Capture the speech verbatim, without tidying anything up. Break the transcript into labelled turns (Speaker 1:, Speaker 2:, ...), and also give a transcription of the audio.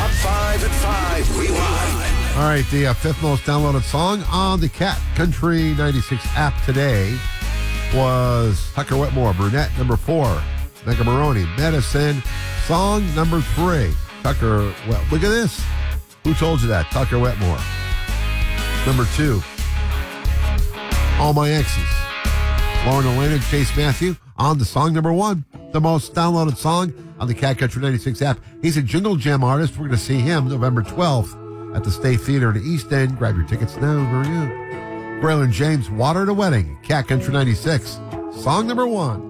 Speaker 1: five at five Rewind.
Speaker 2: All right, the uh, fifth most downloaded song on the Cat Country ninety-six app today was Tucker Whitmore, Brunette, number four. Mega Maroney, Medicine, song number three. Tucker, well, look at this. Who told you that? Tucker Whitmore. Number two, All My Exes. Lauren Elena and Chase Matthew on the song number one, the most downloaded song on the Cat Country ninety-six app. He's a Jingle Jam artist. We're going to see him November twelfth at the State Theater in the East End. Grab your tickets now. Where are you? Braylon James, Water to Wedding, Cat Country ninety-six, song number one.